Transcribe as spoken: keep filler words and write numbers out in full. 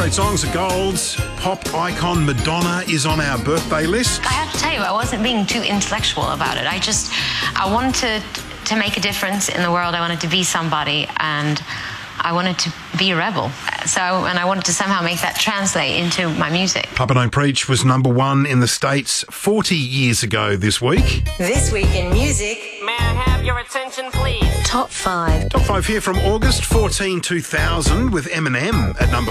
Great songs are gold. Pop icon Madonna is on our birthday list. I have to tell you, I wasn't being too intellectual about it. I just, I wanted to, to make a difference in the world. I wanted to be somebody, and I wanted to be a rebel. So, and I wanted to somehow make that translate into my music. Papa Don't Preach was number one in the States forty years ago this week. This week in music. May I have your attention, please? Top five. Top five here from August fourteen two thousand with Eminem at number